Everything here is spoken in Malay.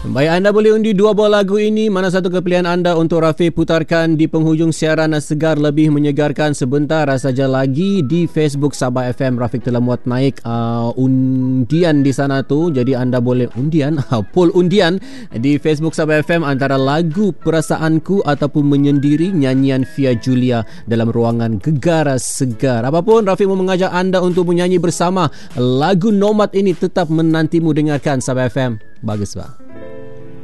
Baik, anda boleh undi 2 buah lagu ini. Mana satu kepilihan anda untuk Rafiq putarkan di penghujung siaran Segar Lebih Menyegarkan sebentar saja lagi di Facebook Sabah FM. Rafiq telah muat naik undian di sana tu. Jadi anda boleh poll undian di Facebook Sabah FM antara lagu Perasaanku ataupun Menyendiri nyanyian Fia Julia dalam ruangan Gegar Segar. Apapun, Rafiq mau mengajak anda untuk menyanyi bersama lagu Nomad ini. Tetap menantimu dengarkan Sabah FM. Bagus, Pak.